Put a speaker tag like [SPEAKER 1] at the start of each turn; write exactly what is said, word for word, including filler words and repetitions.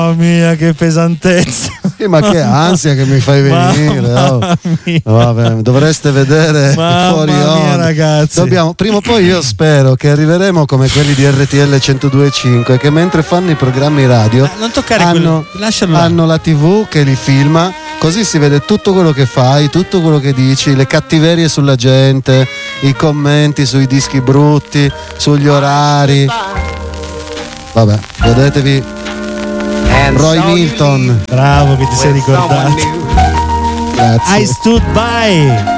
[SPEAKER 1] Mamma mia, che pesantezza.
[SPEAKER 2] Sì, ma che ansia che mi fai venire. Oh. Vabbè, dovreste vedere
[SPEAKER 1] Mamma
[SPEAKER 2] fuori
[SPEAKER 1] mia,
[SPEAKER 2] onda.
[SPEAKER 1] ragazzi.
[SPEAKER 2] Dobbiamo, prima o poi io spero che arriveremo come quelli di R T L centodue e cinque, che mentre fanno i programmi radio
[SPEAKER 1] Eh, non toccare
[SPEAKER 2] hanno,
[SPEAKER 1] quello, lascialo là.
[SPEAKER 2] hanno la tivù che li filma, così si vede tutto quello che fai, tutto quello che dici, le cattiverie sulla gente, i commenti sui dischi brutti, sugli orari. Vabbè, godetevi Roy Milton.
[SPEAKER 1] Bravo che ti sei ricordato.
[SPEAKER 2] Grazie.
[SPEAKER 1] I stood by.